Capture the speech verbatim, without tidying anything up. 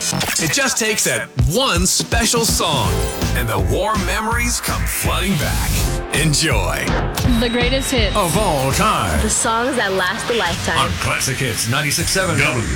It just takes that one special song, and the warm memories come flooding back. Enjoy. The greatest hits of all time. The songs that last a lifetime. On Classic Hits ninety-six point seven W